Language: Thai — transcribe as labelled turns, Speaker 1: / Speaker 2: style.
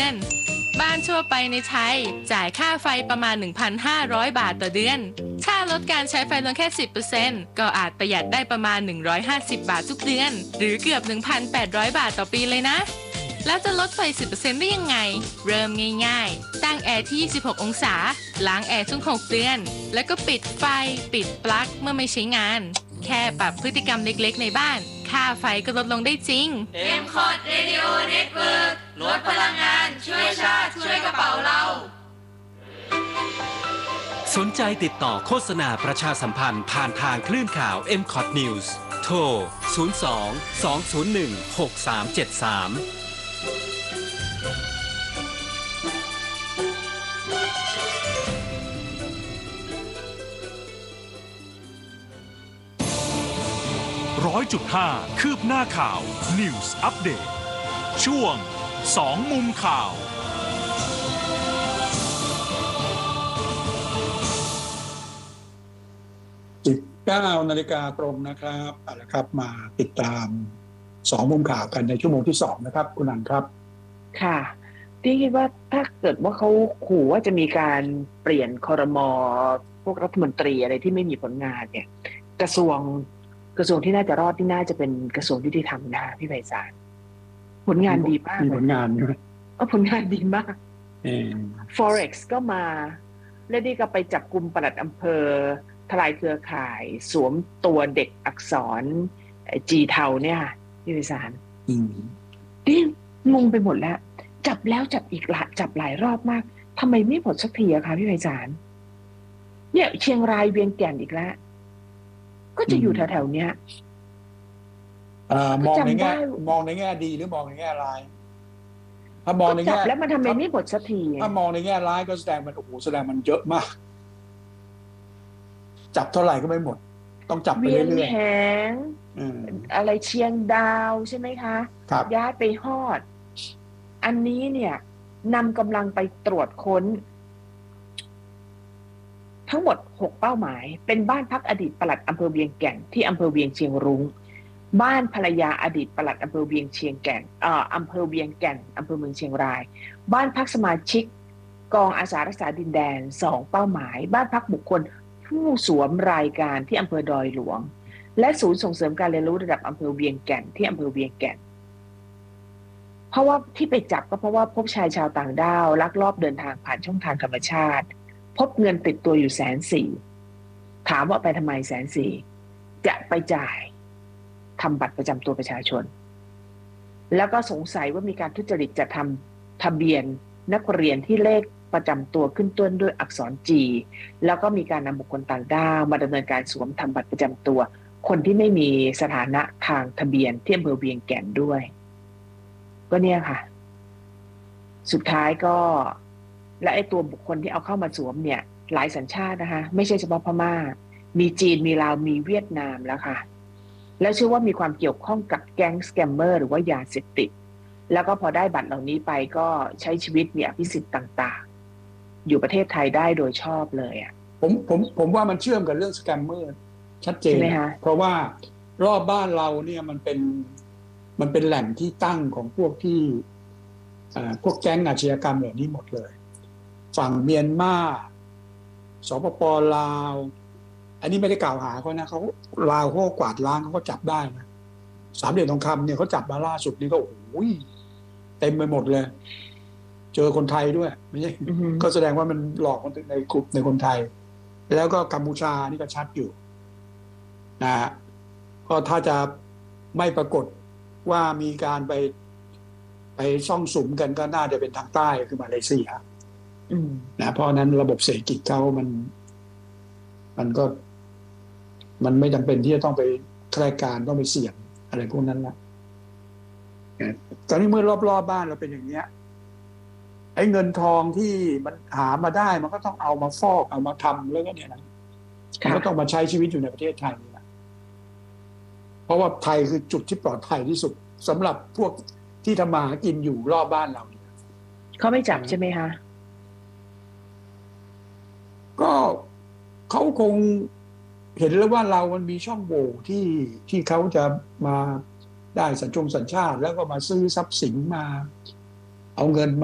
Speaker 1: อนบ้านทั่วไปในไทยจ่ายค่าไฟประมาณ 1,500 บาทต่อเดือนถ้าลดการใช้ไฟลงแค่ 10% ก็อาจประหยัดได้ประมาณ 150 บาททุกเดือนหรือเกือบ 1,800 บาทต่อปีเลยนะแล้วจะลดไฟ 10% ได้ยังไงเริ่มง่ายๆตั้งแอร์ที่ 26 องศาล้างแอร์ทุก 6 เดือนแล้วก็ปิดไฟปิดปลั๊กเมื่อไม่ใช้งานแค่ปรับพฤติกรรมเล็กๆในบ้านค่าไฟก็ลดลงได้จริง
Speaker 2: M-Cot Radio Network ลดพลังงานช่วยชาติช่วยกระเป๋าเรา
Speaker 3: สนใจติดต่อโฆษณาประชาสัมพันธ์ผ่านทางคลื่นข่าว M-Cot News โทร 02-201-6373
Speaker 4: 100.5 คืบหน้าข่าว News Update ช่วง2มุมข่าว
Speaker 5: 19 นาฬิกาตรงนะครับเอาละครับมาติดตาม2มุมข่าวกันในชั่วโมงที่2นะครับคุณอันครับ
Speaker 6: ค่ะที่คิดว่าถ้าเกิดว่าเขาขู่ว่าจะมีการเปลี่ยนครม.พวกรัฐมนตรีอะไรที่ไม่มีผลงานเนี่ยกระทรวงที่น่าจะรอดที่น่าจะเป็นกระทรวงยุติธรรมนะพี่ไพศาลผลงานดีมาก
Speaker 5: มีผลงานใช่ไหม
Speaker 6: ผลงานดีมากForex ก็มาและนี่ก็ไปจับกุมปลัดอำเภอทลายเครือข่ายสวมตัวเด็กอักษรจีเทาเนี่ยพี่ไพศาลนี่งงไปหมดแล้วจับแล้วจับอีกจับหลายรอบมากทำไมไม่หมดสักทีอะคะพี่ไพศาลเนี่ยเชียงรายเวียงแก่นอีกแล้วก็จะอยู่แถวๆเนี้ย
Speaker 5: มองในแง่ดีหรือมองในแง่ร้ายถ้ามองในแง่
Speaker 6: จับแล้วมันทำไมไม่หมดสักที
Speaker 5: ถ้ามองในแง่ร้ายก็แสดงมันโอ้โหแสดงมันเยอะมากจับเท่าไหร่ก็ไม่หมดต้องจับไปเรื่อยๆ
Speaker 6: เวียงแหงอะไรเชียงดาวใช่ไหมคะย้ายไปฮอดอันนี้เนี่ยนำกำลังไปตรวจค้นทั้งหมด6เป้าหมายเป็นบ้านพักอดีตปลัดอำเภอเวียงแก่นที่อำเภอเวียงเชียงรุ้งบ้านภรรยาอดีตปลัดอำเภอเวียงเชียงแก่นอำเภอเวียงแก่นอำเภอเมืองเชียงรายบ้านพักสมาชิกกองอาสารักษาดินแดน2เป้าหมายบ้านพักบุคคลผู้สวมรายการที่อำเภอดอยหลวงและศูนย์ส่งเสริมการเรียนรู้ระดับอำเภอเวียงแก่นที่อำเภอเวียงแก่นเพราะว่าที่ไปจับก็เพราะว่าพบชายชาวต่างด้าวลักลอบเดินทางผ่านช่องทางธรรมชาติพบเงินติดตัวอยู่140,000ถามว่าไปทำไม140,000จะไปจ่ายทำบัตรประจำตัวประชาชนแล้วก็สงสัยว่ามีการทุจริตจะทำทะเบียนนักเรียนที่เลขประจำตัวขึ้นต้นด้วยอักษร G แล้วก็มีการนำบุคคลต่างด้าวมาดำเนินการสวมทำบัตรประจำตัวคนที่ไม่มีสถานะทางทะเบียนที่อำเภอเวียงแก่นด้วยก็เนี่ยค่ะสุดท้ายก็และไอ้ตัวบุคคลที่เอาเข้ามาสวมเนี่ยหลายสัญชาตินะคะไม่ใช่เฉพาะพม่ามีจีนมีลาวมีเวียดนามแล้วค่ะแล้วเชื่อว่ามีความเกี่ยวข้องกับแก๊งสแกมเมอร์หรือว่ายาเสพติดแล้วก็พอได้บัตรเหล่านี้ไปก็ใช้ชีวิตมีอภิสิทธิ์ต่างๆอยู่ประเทศไทยได้โดยชอบเลยอ่ะ
Speaker 5: ผมว่ามันเชื่อมกับเรื่องสแกมเมอร์ชัดเจนเพราะว่ารอบบ้านเราเนี่ยมันเป็นแหล่งที่ตั้งของพวกที่พวกแก๊งอาชญากรรมเหล่านี้หมดเลยฝั่งเมียนมาสปป.ลาวอันนี้ไม่ได้กล่าวหาเขานะเขาลาวเขากวาดล้างเขาก็จับได้นะสามเหลี่ยมทองคำเนี่ยเขาจับมาล่าสุดนี่ก็โอ้ยเต็มไปหมดเลยเจอคนไทยด้วยไม่ใช่ก็แสดงว่ามันหลอกคนในกลุ่มในคนไทยแล้วก็กัมพูชานี่ก็ชัดอยู่นะฮะก็ถ้าจะไม่ปรากฏว่ามีการไปซ่องสุมกันก็น่าจะเป็นทางใต้คือมาเลเซียนะเพราะนั้นระบบเศรษฐกิจเขามันก็มันไม่จำเป็นที่จะต้องไปแคลการต้องไปเสี่ยงอะไรพวกนั้นละตอนนี้เมื่อรอบๆบ้านเราเป็นอย่างเนี้ยไอ้เงินทองที่มันหามาได้มันก็ต้องเอามาฟอกเอามาทำแล้วก็เนี่ยนะมันก็ต้องมาใช้ชีวิตอยู่ในประเทศไทยนี่แหละเพราะว่าไทยคือจุดที่ปลอดภัยที่สุดสำหรับพวกที่ทำมาหากินอยู่รอบบ้านเรา
Speaker 6: เขาไม่จับใช่ไหมคะ
Speaker 5: ก็เขาคงเห็นแล้วว่าเรามันมีช่องโหว่ที่เขาจะมาได้สัญชาติแล้วก็มาซื้อทรัพย์สินมาเอาเงินมา